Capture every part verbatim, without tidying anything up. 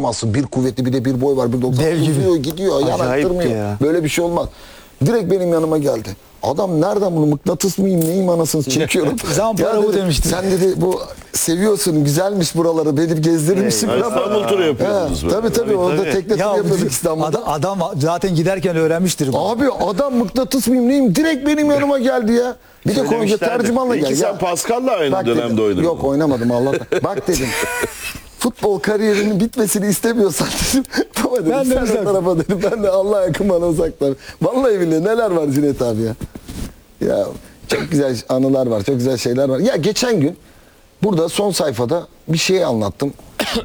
tutamazsın. Bir kuvvetli bir de bir boy var. Bir doksan gidiyor gidiyor. Yanaktırmıyor. Ya. Böyle bir şey olmaz. Direkt benim yanıma geldi. Adam nereden bunu mıknatıs mıyım neyim anasını çekiyorum. Zampara bu demişti. Sen dedi bu seviyorsun güzelmiş buraları beni gezdirir misin? Evet, İstanbul turu yapıyordunuz. Tabii tabii, tabii orada tekne turu yapıyorduk İstanbul'da. Adam, adam zaten giderken öğrenmiştir. Abi adam mıknatıs mıyım neyim direkt benim yanıma geldi ya. Bir de koyunca tercümanla geldi. Peki sen Pascal'la aynı dönemde oynadın. Yok oynamadım Allah'tan. Bak dedim. Futbol kariyerinin bitmesini istemiyorsan dedim. Baba dedim ben de sen o tarafa dedim. Ben de Allah yakın bana uzaklar. Vallahi billahi neler var Cüneyt abi ya. Ya çok güzel anılar var. Çok güzel şeyler var. Ya geçen gün burada son sayfada bir şey anlattım.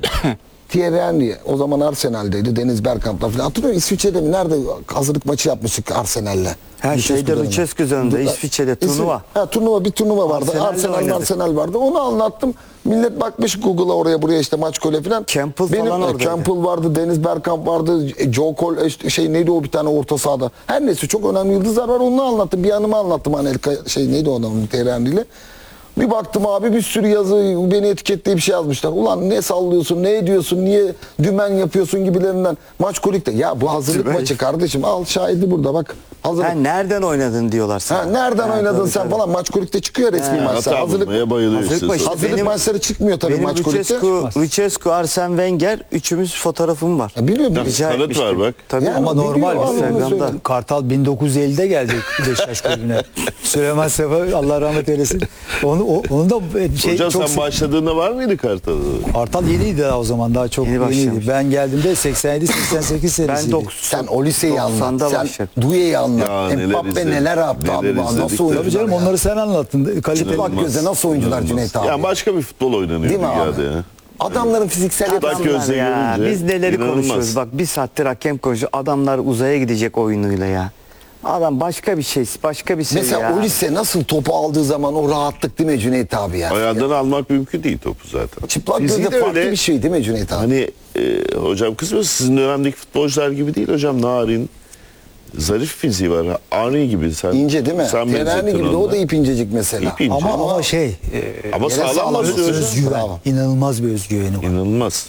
Thierry Henry o zaman Arsenal'deydi. Deniz Bergkamp'la falan. Hatırlıyor musun? İsviçre'de mi? Nerede hazırlık maçı yapmıştık Arsenal'le? Her şeyde Lucescu üzerinde İsviçre'de turnuva. Ha, turnuva bir turnuva vardı. Arsenal'de Arsenal Arsenal vardı. Onu anlattım. Millet bakmış Google'a oraya buraya işte maç kole falan. Campbell Benim, falan oradaydı. Campbell vardı, Deniz Bergkamp vardı, Joe Cole işte şey neydi o bir tane orta sahada. Her neyse çok önemli yıldızlar var. Onu anlattım. Bir anımı anlattım Anelka şey neydi o adamın Thierry Henry'yle. Bir baktım abi bir sürü yazı beni etiketleyip bir şey yazmışlar. Ulan ne sallıyorsun, ne ediyorsun, niye dümen yapıyorsun gibilerinden. Maç kolikte. Ya bu hazırlık Dümen. maçı kardeşim. Al şahidi burada bak. Hazırlık. Ha, nereden oynadın diyorlar sana. Ha, nereden ha, oynadın tabii, sen tabii. falan. Maç kolikte çıkıyor resmi maçlar. Hazırlık, hazırlık, maçı. hazırlık Benim, maçları çıkmıyor tabii benim maç kolikte. Lucescu, Lucescu, Arsene Wenger üçümüz fotoğrafım var. Ya biliyor musun? Rica Kanıt etmiştim. var bak. Tabii. Yani Ama biliyor, normal anlamını Instagram'da. söyleyeyim. Kartal bin dokuz yüz ellide geldi Beşiktaş kulübüne. Süleyman Sefa Allah rahmet eylesin. Onu, o, onu da şey Hocam çok sen başladığında var mıydı Kartal'da? Kartal yeniydi daha o zaman daha çok Yeni yeniydi. başlamış. Ben geldiğimde seksen yedi seksen sekiz senesiydi. Ben doksan Sen o liseyi anlat. doksanda Sen başladım. Duye'yi anlat. Ya neler Mbappe izledik, neler yaptı abi. neler Nasıl izledik oynadı? de. Tabii canım onları sen anlattın. Kaliteli Çıplak gözle nasıl oyuncular Cüneyt abi? Ya başka bir futbol oynanıyor Değil mi dünyada abi? ya. Adamların fiziksel Çıplak yetenekleri. gözle ya. görünce Biz neleri inanılmaz. konuşuyoruz. Bak bir saattir hakem konuşuyor. Adamlar uzaya gidecek oyunuyla ya. Adam başka bir şey, başka bir şey Mesela ya. o lise nasıl topu aldığı zaman o rahatlık değil mi Cüneyt abi ya? Ayağından almak mümkün değil topu zaten. Çıplak Fiziği gözle de farklı öyle. bir şey değil mi Cüneyt abi? Hani e, hocam kızmıyorsun sizin dönemdeki futbolcular gibi değil hocam, narin, zarif fiziği var. Henry gibi sen. İnce değil mi? Sen Thierry benzettin gibi de o onunla. da ip incecik mesela. İp ince. Ama Ama, ama şey e, ama yere sağlam sağlam basıyor hocam. özgüven. Bravo. İnanılmaz bir özgüveni var. İnanılmaz.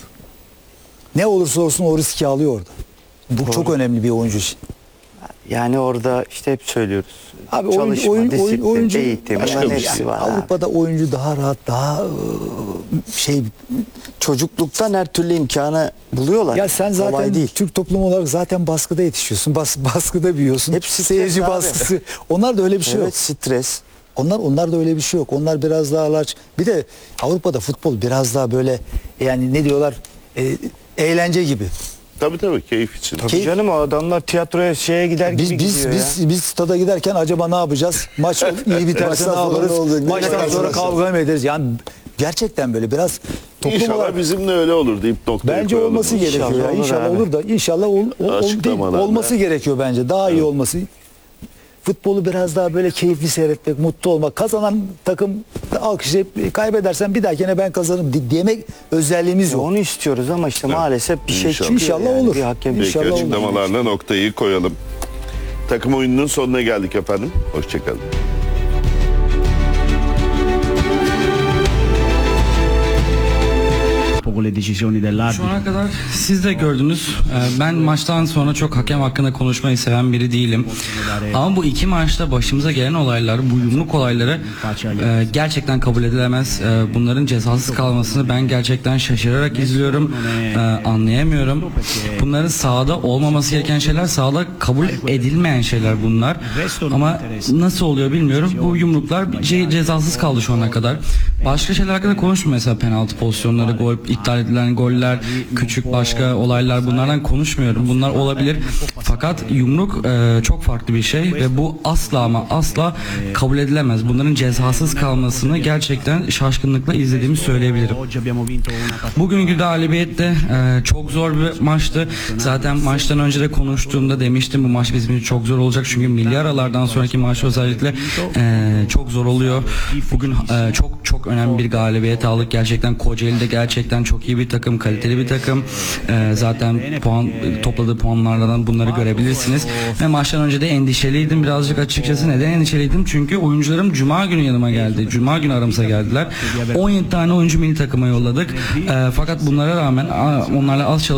Ne olursa olsun o riski alıyor orada. Bu çok önemli bir oyuncu için. Yani orada işte hep söylüyoruz. Abi oyun, Çalışma, oyun, disiplin, oyun, oyuncu eğitim, başka bunların bir şey. hepsi var. ha. Avrupa'da oyuncu daha rahat, daha e, şey. Çocukluktan her türlü imkanı buluyorlar. Ya sen Kolay zaten değil. Türk toplumu olarak zaten baskıda yetişiyorsun. Bas, baskıda büyüyorsun. Hep stres Seyirci abi. baskısı. Onlar da öyle bir şey Evet, yok. stres. Onlar onlar da öyle bir şey yok. Onlar biraz daha large. Bir de Avrupa'da futbol biraz daha böyle yani ne diyorlar? E, eğlence gibi. Tabii tabii keyif için. Tabii Keyif- canım o adamlar tiyatroya şeye gider Biz gibi biz gidiyor ya. biz biz stada giderken acaba ne yapacağız? Maç iyi biterse Maçtan ne sonra yaparız? ne olacak? Ne Maçtan kadar sonra sonra? kavga mı ederiz? Yani gerçekten böyle biraz toplum İnşallah olarak bizim de öyle olur deyip noktayı bence koyalım. olması gerekiyor. İnşallah ya. olur İnşallah abi. olur da inşallah ol, ol- ol- değil, Açıklamalarla. olması gerekiyor bence. Daha iyi olması. Futbolu biraz daha böyle keyifli seyretmek, mutlu olmak. Kazanan takım alkışlayıp kaybedersen bir dahakine ben kazanırım di- demek özelliğimiz yok. Onu istiyoruz ama işte maalesef bir şey İnşallah. çıkıyor. İnşallah yani. olur. Bir hakem Peki İnşallah olur. açıklamalarla noktayı koyalım. Takım oyununun sonuna geldik efendim. Hoşçakalın. Şu ana kadar siz de gördünüz. Ee, Ben maçtan sonra çok hakem hakkında konuşmayı seven biri değilim. Ama bu iki maçta başımıza gelen olaylar, bu yumruk olayları e, gerçekten kabul edilemez. E, Bunların cezasız kalmasını ben gerçekten şaşırarak izliyorum. E, Anlayamıyorum. Bunların sahada olmaması gereken şeyler, sahada kabul edilmeyen şeyler bunlar. Ama nasıl oluyor bilmiyorum. Bu yumruklar ce- cezasız kaldı şu ana kadar. Başka şeyler hakkında konuşmuyor, mesela penaltı pozisyonları, gol, iptal edilen goller, küçük başka olaylar, bunlardan konuşmuyorum. Bunlar olabilir. Fakat yumruk e, çok farklı bir şey ve bu asla ama asla kabul edilemez. Bunların cezasız kalmasını gerçekten şaşkınlıkla izlediğimi söyleyebilirim. Bugünkü galibiyet de e, çok zor bir maçtı. Zaten maçtan önce de konuştuğumda demiştim bu maç bizim için çok zor olacak. Çünkü milli aralardan sonraki maç özellikle e, çok zor oluyor. Bugün e, çok çok önemli bir galibiyet aldık. Gerçekten Kocaeli de gerçekten çok iyi bir takım, kaliteli bir takım. E, zaten puan topladığı puanlardan bunları görebilirsiniz. Ve maçtan önce de endişeliydim birazcık açıkçası. Neden endişeliydim? Çünkü oyuncularım Cuma günü yanıma geldi. Cuma günü aramıza geldiler. on yedi tane oyuncu milli takıma yolladık. E, fakat bunlara rağmen a, onlarla az çalıştık.